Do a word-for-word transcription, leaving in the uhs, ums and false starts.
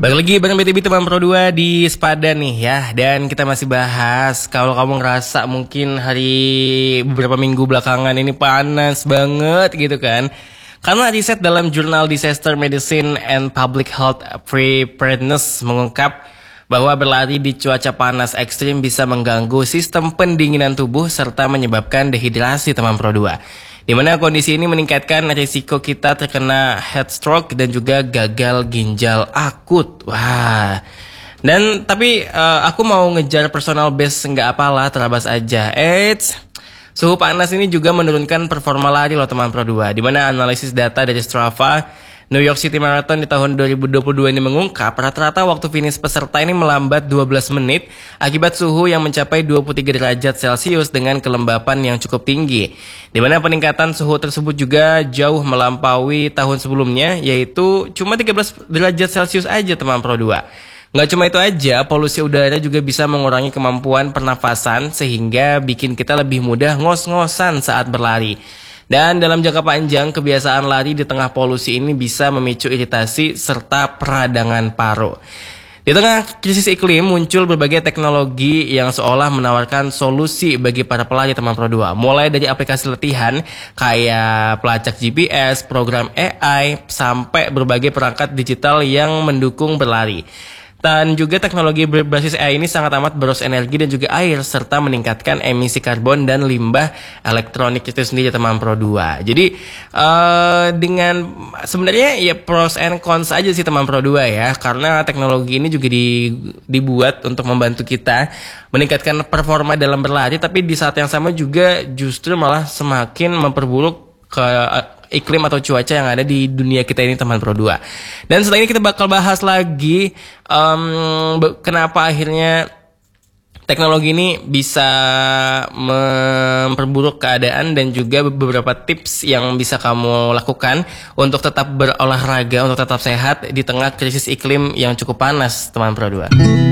Balik lagi bareng B T B teman Pro dua di Sepadan nih ya. Dan kita masih bahas, kalau kamu ngerasa mungkin hari beberapa minggu belakangan ini panas banget gitu kan. Karena riset dalam jurnal Disaster Medicine and Public Health Preparedness mengungkap bahwa berlari di cuaca panas ekstrim bisa mengganggu sistem pendinginan tubuh serta menyebabkan dehidrasi teman Pro dua. Di mana kondisi ini meningkatkan risiko kita terkena heat stroke dan juga gagal ginjal akut. Wah. Dan tapi uh, aku mau ngejar personal best nggak apalah, terabas aja. Eits, suhu panas ini juga menurunkan performa lari loh teman Pro dua. Di mana analisis data dari Strava New York City Marathon di tahun dua ribu dua puluh dua ini mengungkap rata-rata waktu finish peserta ini melambat dua belas menit akibat suhu yang mencapai dua puluh tiga derajat Celcius dengan kelembapan yang cukup tinggi. Di mana peningkatan suhu tersebut juga jauh melampaui tahun sebelumnya, yaitu cuma tiga belas derajat Celcius aja teman Pro dua. Nggak cuma itu aja, polusi udara juga bisa mengurangi kemampuan pernafasan sehingga bikin kita lebih mudah ngos-ngosan saat berlari. Dan dalam jangka panjang, kebiasaan lari di tengah polusi ini bisa memicu iritasi serta peradangan paru. Di tengah krisis iklim, muncul berbagai teknologi yang seolah menawarkan solusi bagi para pelari teman Pro dua. Mulai dari aplikasi latihan kayak pelacak G P S, program A I, sampai berbagai perangkat digital yang mendukung berlari. Dan juga teknologi berbasis A I ini sangat amat boros energi dan juga air, serta meningkatkan emisi karbon dan limbah elektronik itu sendiri teman Pro dua. Jadi uh, dengan sebenarnya ya pros and cons aja sih teman Pro dua ya, karena teknologi ini juga di, dibuat untuk membantu kita meningkatkan performa dalam berlari, tapi di saat yang sama juga justru malah semakin memperburuk ke uh, iklim atau cuaca yang ada di dunia kita ini teman Pro dua. Dan setelah ini kita bakal bahas lagi um, kenapa akhirnya teknologi ini bisa memperburuk keadaan dan juga beberapa tips yang bisa kamu lakukan untuk tetap berolahraga, untuk tetap sehat di tengah krisis iklim yang cukup panas teman Pro dua.